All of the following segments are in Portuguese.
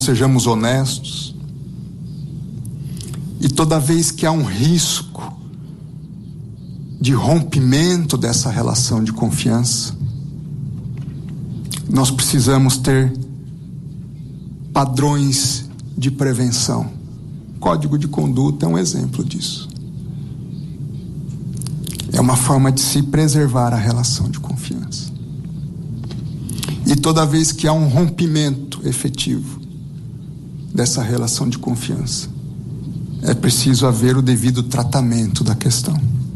sejamos honestos. E toda vez que há um risco de rompimento dessa relação de confiança, nós precisamos ter padrões de prevenção. O Código de Conduta é um exemplo disso. É uma forma de se preservar a relação de confiança. E toda vez que há um rompimento efetivo dessa relação de confiança, é preciso haver o devido tratamento da questão.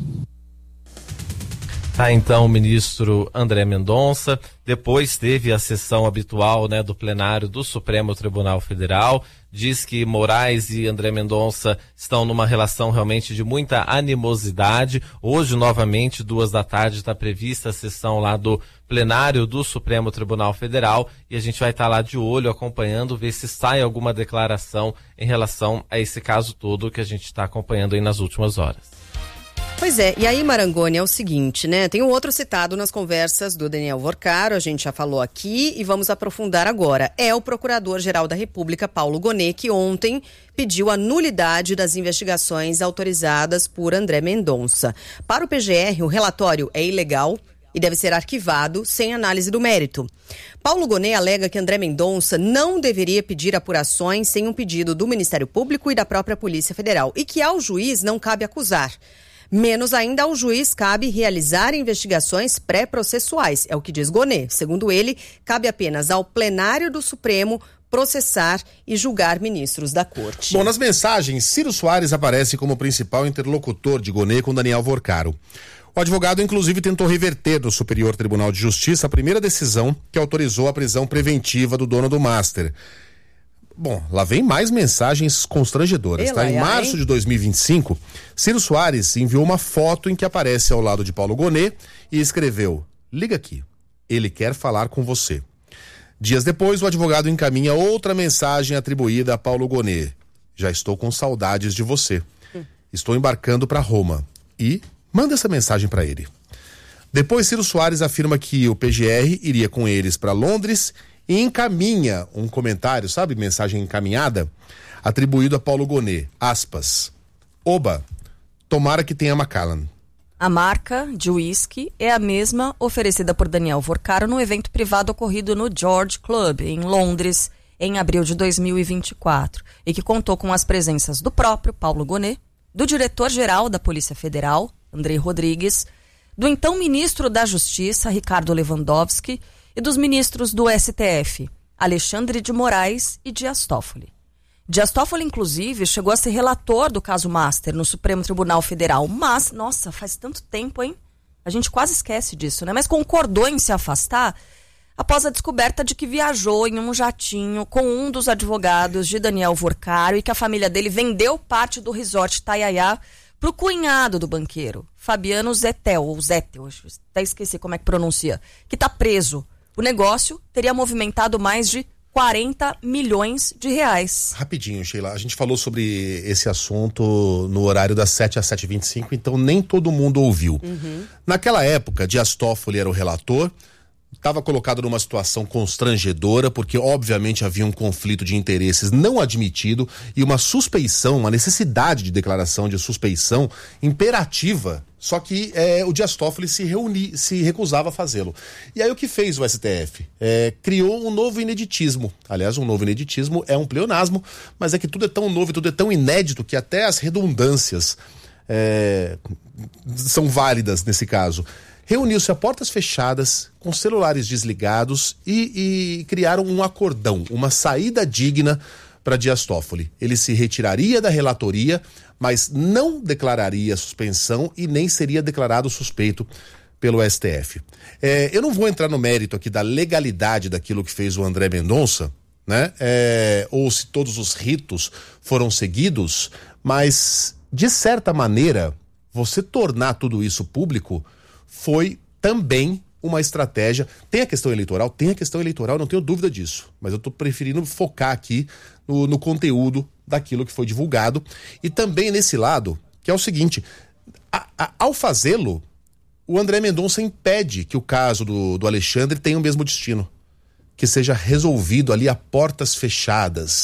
Tá, então, o ministro André Mendonça. Depois teve a sessão habitual, né, do plenário do Supremo Tribunal Federal. Diz que Moraes e André Mendonça estão numa relação realmente de muita animosidade. Hoje, novamente, 14h, está prevista a sessão lá do plenário do Supremo Tribunal Federal, e a gente vai estar lá de olho, acompanhando, ver se sai alguma declaração em relação a esse caso todo que a gente está acompanhando aí nas últimas horas. Pois é, e aí, Marangoni, é o seguinte, né? Tem um outro citado nas conversas do Daniel Vorcaro, a gente já falou aqui e vamos aprofundar agora. É o Procurador-Geral da República, Paulo Gonet, que ontem pediu a nulidade das investigações autorizadas por André Mendonça. Para o PGR, o relatório é ilegal e deve ser arquivado sem análise do mérito. Paulo Gonet alega que André Mendonça não deveria pedir apurações sem um pedido do Ministério Público e da própria Polícia Federal e que ao juiz não cabe acusar. Menos ainda ao juiz cabe realizar investigações pré-processuais, é o que diz Gonet. Segundo ele, cabe apenas ao plenário do Supremo processar e julgar ministros da Corte. Bom, nas mensagens, Ciro Soares aparece como principal interlocutor de Gonet com Daniel Vorcaro. O advogado, inclusive, tentou reverter do Superior Tribunal de Justiça a primeira decisão que autorizou a prisão preventiva do dono do Master. Bom, lá vem mais mensagens constrangedoras, tá? Em março de 2025, Ciro Soares enviou uma foto em que aparece ao lado de Paulo Gonet e escreveu: "Liga aqui, ele quer falar com você". Dias depois, o advogado encaminha outra mensagem atribuída a Paulo Gonet: "Já estou com saudades de você. Estou embarcando para Roma". E manda essa mensagem para ele. Depois, Ciro Soares afirma que o PGR iria com eles para Londres e encaminha um comentário, sabe, mensagem encaminhada, atribuído a Paulo Gonet, aspas: "Oba, tomara que tenha Macallan". A marca de uísque é a mesma oferecida por Daniel Vorcaro no evento privado ocorrido no George Club, em Londres, em abril de 2024, e que contou com as presenças do próprio Paulo Gonet, do diretor-geral da Polícia Federal, Andrei Rodrigues, do então ministro da Justiça, Ricardo Lewandowski, e dos ministros do STF, Alexandre de Moraes e Dias Toffoli. Dias Toffoli, inclusive, chegou a ser relator do caso Master no Supremo Tribunal Federal, mas, nossa, faz tanto tempo, hein? A gente quase esquece disso, né? Mas concordou em se afastar após a descoberta de que viajou em um jatinho com um dos advogados de Daniel Vorcaro e que a família dele vendeu parte do resort Taiaiá pro cunhado do banqueiro, Fabiano Zettel, ou Zettel, até esqueci como é que pronuncia, que tá preso. O negócio teria movimentado mais de 40 milhões de reais. Rapidinho, Sheila, a gente falou sobre esse assunto no horário das 7 às 7h25, então nem todo mundo ouviu. Naquela época, Dias Toffoli era o relator, estava colocado numa situação constrangedora, porque obviamente havia um conflito de interesses não admitido e uma suspeição, uma necessidade de declaração de suspeição imperativa. Só que o Dias Toffoli se recusava a fazê-lo. E aí o que fez o STF? Criou um novo ineditismo. Aliás, um novo ineditismo é um pleonasmo, mas é que tudo é tão novo e tudo é tão inédito que até as redundâncias são válidas nesse caso. Reuniu-se a portas fechadas, com celulares desligados e criaram um acordão, uma saída digna para Dias Toffoli. Ele se retiraria da relatoria, mas não declararia suspensão e nem seria declarado suspeito pelo STF. Eu não vou entrar no mérito aqui da legalidade daquilo que fez o André Mendonça, né? Ou se todos os ritos foram seguidos, mas, de certa maneira, você tornar tudo isso público foi também uma estratégia. Tem a questão eleitoral, não tenho dúvida disso, mas eu estou preferindo focar aqui no conteúdo daquilo que foi divulgado e também nesse lado, que é o seguinte: ao fazê-lo, o André Mendonça impede que o caso do Alexandre tenha o mesmo destino. que seja resolvido ali a portas fechadas.